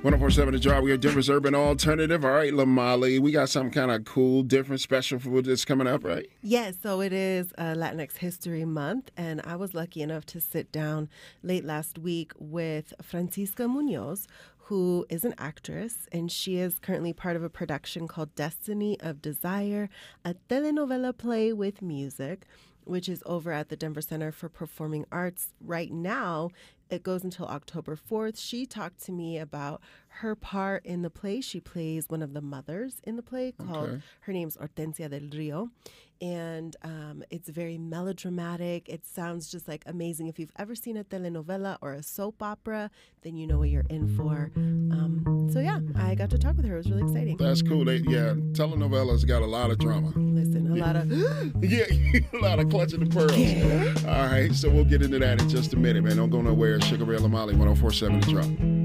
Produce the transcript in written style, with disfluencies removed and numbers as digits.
104.7 The Drive. We are Denver's Urban Alternative. All right, Lamali, we got something kind of cool, different, special for what's coming up, right? Yes, so it is Latinx History Month, and I was lucky enough to sit down late last week with Francisca Munoz, who is an actress, and she is currently part of a production called Destiny of Desire, a telenovela play with music, which is over at the Denver Center for Performing Arts right now. It goes until October 4th. She talked to me about her part in the play. She plays one of the mothers in the play called, her name's Hortensia del Rio. And it's very melodramatic. It sounds just like amazing. If you've ever seen a telenovela or a soap opera, then you know what you're in for. So yeah, I got to talk with her. It was really exciting. That's cool. Telenovelas got a lot of drama. Listen, a lot of... a lot of clutching the pearls. Yeah. All right, so we'll get into that in just a minute, man. Don't go nowhere. Sugar Ray Lamali, 104.7 The Drop.